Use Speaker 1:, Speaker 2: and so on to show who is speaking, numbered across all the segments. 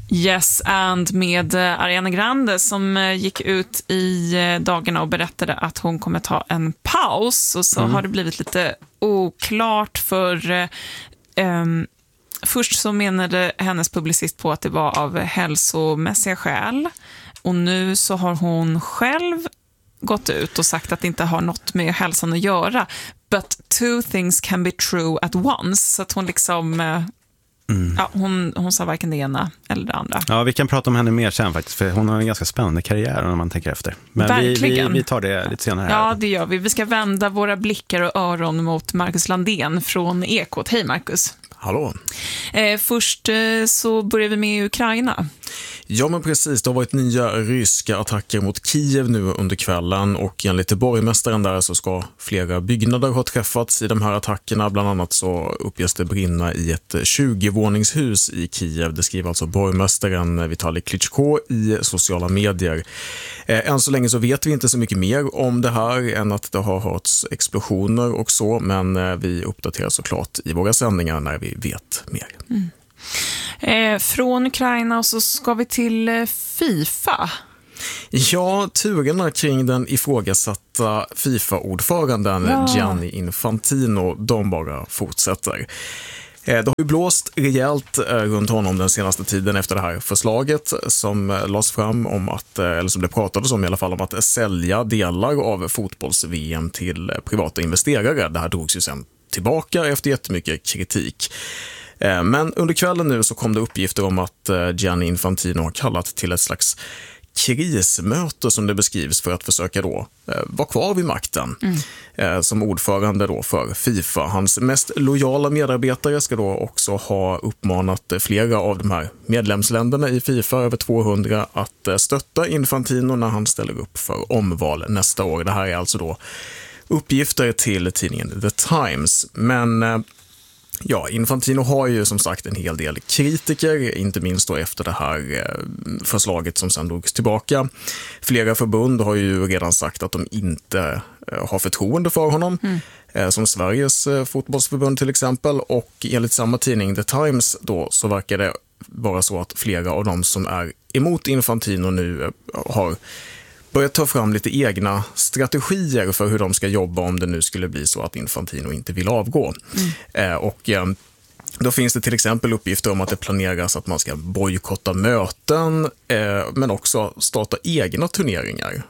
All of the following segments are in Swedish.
Speaker 1: Yes, and med Ariana Grande som gick ut i dagarna och berättade att hon kommer ta en paus. Och så har det blivit lite oklart för... först så menade hennes publicist på att det var av hälsomässiga skäl. Och nu så har hon själv gått ut och sagt att det inte har något med hälsan att göra. But two things can be true at once. Så att hon liksom... Ja, hon sa varken det ena eller det andra.
Speaker 2: Ja, vi kan prata om henne mer sen faktiskt, för hon har en ganska spännande karriär när man tänker efter. Men vi tar det lite senare här.
Speaker 1: Ja, det gör vi. Vi ska vända våra blickar och öron mot Marcus Landén från Ekot. Hej Marcus.
Speaker 3: Hallå.
Speaker 1: Först så börjar vi med Ukraina.
Speaker 3: Ja, men precis. Det har varit nya ryska attacker mot Kiev nu under kvällen och enligt borgmästaren där så ska flera byggnader ha träffats i de här attackerna. Bland annat så uppges det brinna i ett 20-våningshus i Kiev. Det skriver alltså borgmästaren Vitali Klitschko i sociala medier. Än så länge så vet vi inte så mycket mer om det här än att det har hörts explosioner och så, men vi uppdaterar såklart i våra sändningar när vi vet mer.
Speaker 1: Från Ukraina så ska vi till FIFA.
Speaker 3: Ja, turerna kring den ifrågasatta FIFA-ordföranden Gianni Infantino, de bara fortsätter. Det har ju blåst rejält runt honom den senaste tiden efter det här förslaget som lades fram om att, eller som det pratades om i alla fall, om att sälja delar av fotbolls-VM till privata investerare. Det här drogs ju sen tillbaka efter jättemycket kritik. Men under kvällen nu så kom det uppgifter om att Gianni Infantino har kallat till ett slags krismöte som det beskrivs för att försöka då vara kvar vid makten som ordförande då för FIFA. Hans mest lojala medarbetare ska då också ha uppmanat flera av de här medlemsländerna i FIFA, över 200, att stötta Infantino när han ställer upp för omval nästa år. Det här är alltså då uppgifter till tidningen The Times. Men ja, Infantino har ju som sagt en hel del kritiker, inte minst då efter det här förslaget som sen drogs tillbaka. Flera förbund har ju redan sagt att de inte har förtroende för honom, som Sveriges fotbollsförbund till exempel. Och enligt samma tidning The Times då så verkar det vara så att flera av dem som är emot Infantino nu har börjat ta fram lite egna strategier för hur de ska jobba om det nu skulle bli så att Infantino inte vill avgå. Och då finns det till exempel uppgifter om att det planeras att man ska bojkotta möten, men också starta egna turneringar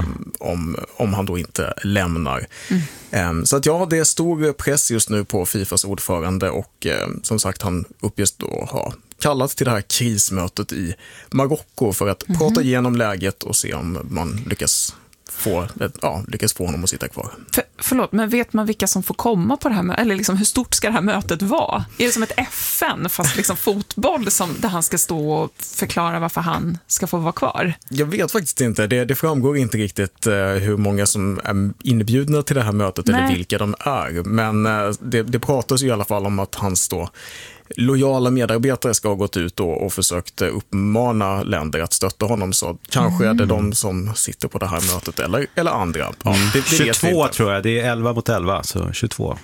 Speaker 3: om han då inte lämnar. Så att ja, det är stor press just nu på FIFAs ordförande och som sagt han uppges då ha kallat till det här krismötet i Marocko för att prata igenom läget och se om man lyckas få honom att sitta kvar.
Speaker 1: Förlåt, men vet man vilka som får komma på det här eller liksom, hur stort ska det här mötet vara? Är det som ett FN fast liksom fotboll där han ska stå och förklara varför han ska få vara kvar? Jag
Speaker 3: vet faktiskt inte. Det framgår inte riktigt hur många som är inbjudna till det här mötet eller vilka de är. Men det pratas ju i alla fall om att hans då lojala medarbetare ska ha gått ut och försökt uppmana länder att stötta honom, så kanske är det de som sitter på det här mötet eller andra. Ja, det
Speaker 2: 22 tror jag, det är 11 mot 11, så 22.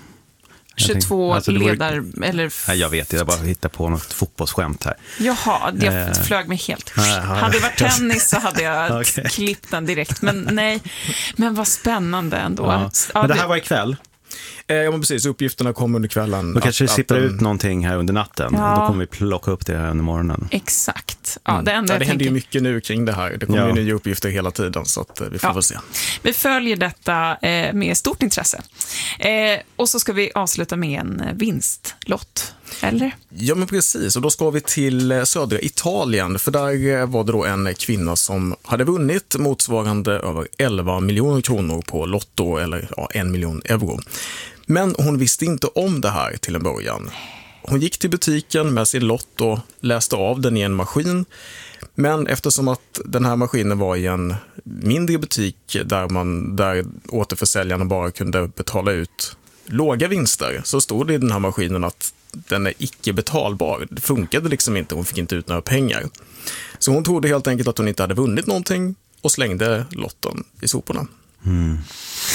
Speaker 1: 22 alltså, ledar eller...
Speaker 2: Nej, jag vet, jag bara hittar på något fotbollsskämt här.
Speaker 1: Jaha, det flög mig helt. Hade det varit tennis så hade jag klippt den direkt, men nej. Men vad spännande ändå.
Speaker 2: Ja. Men det här var ikväll.
Speaker 3: Ja, men precis. Uppgifterna kommer under kvällen.
Speaker 2: Då kanske det sipprar ut någonting här under natten. Ja. Då kommer vi plocka upp det här under morgonen.
Speaker 1: Exakt. Ja, det
Speaker 3: händer ju mycket nu kring det här. Det kommer ju nya uppgifter hela tiden, så att vi får väl se.
Speaker 1: Vi följer detta med stort intresse. Och så ska vi avsluta med en vinstlott. Eller?
Speaker 3: Ja, men precis. Och då ska vi till södra Italien. För där var det då en kvinna som hade vunnit motsvarande över 11 miljoner kronor på Lotto, eller 1 miljon euro. Men hon visste inte om det här till en början. Hon gick till butiken med sin lott och läste av den i en maskin. Men eftersom att den här maskinen var i en mindre butik där återförsäljarna bara kunde betala ut låga vinster, så stod det i den här maskinen att den är icke betalbar. Det funkade liksom inte, hon fick inte ut några pengar. Så hon trodde helt enkelt att hon inte hade vunnit någonting och slängde lotten i soporna.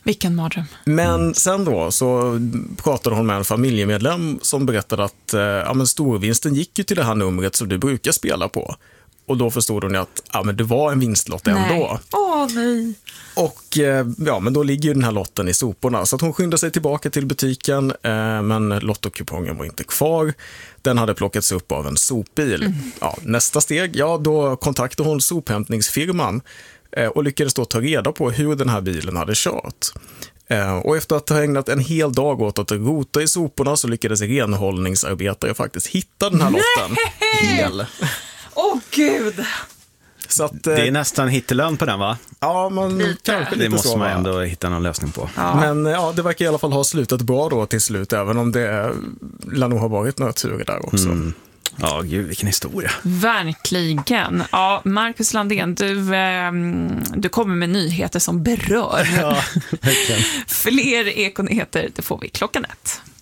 Speaker 1: Vilken mardröm.
Speaker 3: Men sen då så pratade hon med en familjemedlem som berättade att men storvinsten gick ju till det här numret som du brukar spela på. Och då förstod hon att men det var en vinstlott ändå.
Speaker 1: Nej.
Speaker 3: Och men då ligger ju den här lotten i soporna. Så att hon skyndade sig tillbaka till butiken, men lottokupongen var inte kvar. Den hade plockats upp av en sopbil. Ja, nästa steg, då kontaktade hon sophämtningsfirman och lyckades då ta reda på hur den här bilen hade kört. Och efter att ha ägnat en hel dag åt att rota i soporna så lyckades renhållningsarbetare faktiskt hitta den här lotten. Hel.
Speaker 1: Åh, gud!
Speaker 3: Så att,
Speaker 2: det är nästan hittelön på den, va?
Speaker 3: Ja, man kanske lite
Speaker 2: det måste
Speaker 3: så,
Speaker 2: man ändå hitta någon lösning på.
Speaker 1: Ja.
Speaker 3: Men det verkar i alla fall ha slutat bra då till slut, även om det lär nog ha varit några turer där också.
Speaker 2: Ja, gud, vilken historia.
Speaker 1: Verkligen. Ja, Marcus Landén, du kommer med nyheter som berör.
Speaker 2: Ja, verkligen.
Speaker 1: Fler ekonyheter, det får vi 1:00.